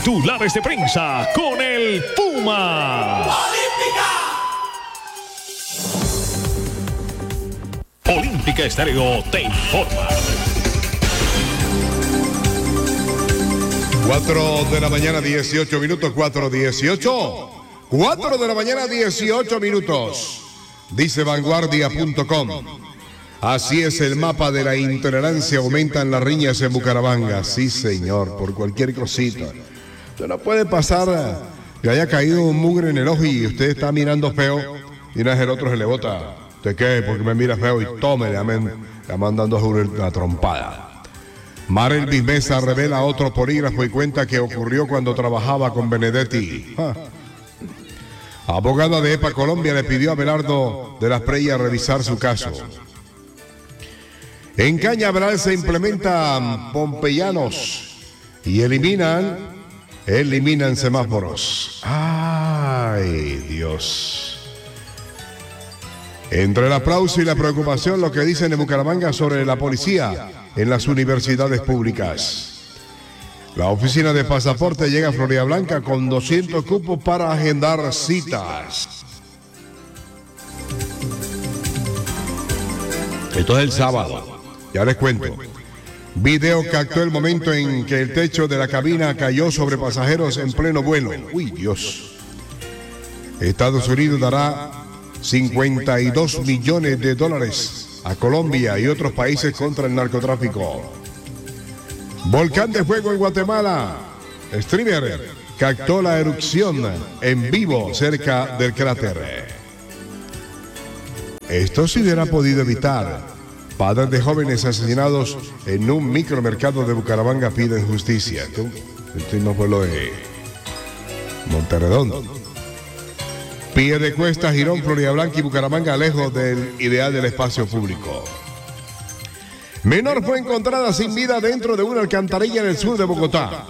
Titulares de prensa con el Puma. Olímpica Estéreo te informa. 4 de la mañana, 18 minutos, 4:18. 4 de la mañana, 18 minutos. Dice vanguardia.com. Así es el mapa de la intolerancia. Aumentan las riñas en Bucaramanga. Sí, señor, por cualquier cosita. Usted no puede pasar que haya caído un mugre en el ojo y usted está mirando feo y una vez el otro se le bota. ¿Usted qué? Porque me mira feo y tome, le mandando una trompada. Marel Bismesa revela otro polígrafo y cuenta que ocurrió cuando trabajaba con Benedetti. Abogada de EPA Colombia le pidió a Abelardo de las Preyas revisar su caso. En Cañaveral se implementan pompeyanos y eliminan semáforos. ¡Ay, Dios! Entre el aplauso y la preocupación, lo que dicen en Bucaramanga sobre la policía en las universidades públicas. La oficina de pasaporte llega a Florida Blanca con 200 cupos para agendar citas. Esto es el sábado. Ya les cuento. Video captó el momento en que el techo de la cabina cayó sobre pasajeros en pleno vuelo. ¡Uy, Dios! Estados Unidos dará $52 millones a Colombia y otros países contra el narcotráfico. Volcán de fuego en Guatemala. Streamer captó la erupción en vivo cerca del cráter. Esto se hubiera podido evitar. Padres de jóvenes asesinados en un micromercado de Bucaramanga piden justicia. Este no fue lo de Monterredondo. Pie de Cuesta, Girón, Florida Blanca y Bucaramanga lejos del ideal del espacio público. Menor fue encontrada sin vida dentro de una alcantarilla en el sur de Bogotá.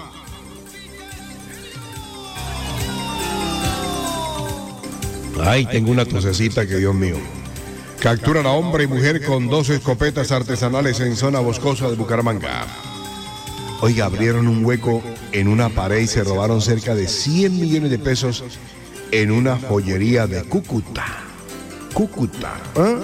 Ay, tengo una tosecita que Dios mío. Capturan a hombre y mujer con 2 escopetas artesanales en zona boscosa de Bucaramanga. Oiga, abrieron un hueco en una pared y se robaron cerca de 100 millones de pesos en una joyería de Cúcuta. ¿Eh?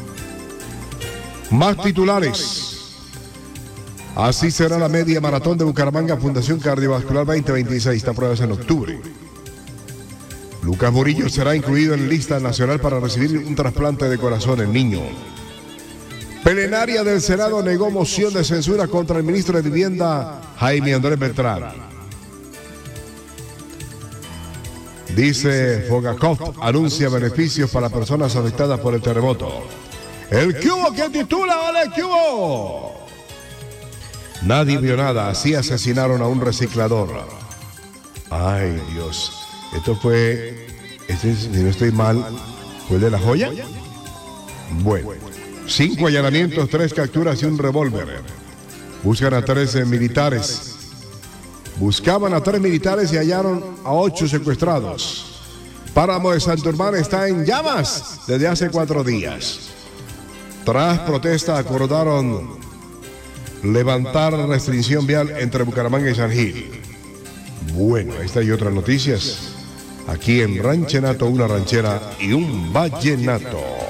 Más titulares. Así será la media maratón de Bucaramanga Fundación Cardiovascular 2026. Esta prueba es en octubre. Lucas Murillo será incluido en la lista nacional para recibir un trasplante de corazón en niño. Plenaria del Senado negó moción de censura contra el ministro de Vivienda, Jaime Andrés Beltrán. Dice Fogacop, anuncia beneficios para personas afectadas por el terremoto. El cubo que titula, vale, cubo. Nadie vio nada, así asesinaron a un reciclador. Ay, Dios. Esto fue, si no estoy mal, ¿fue el de La Joya? Bueno, 5 allanamientos, 3 capturas y un revólver. Buscan a 13 militares. Buscaban a 3 militares y hallaron a 8 secuestrados. Páramo de Santurbán está en llamas desde hace 4 días. Tras protesta acordaron levantar restricción vial entre Bucaramanga y San Gil. Bueno, esta y otras noticias aquí en Ranchenato, una ranchera y un vallenato.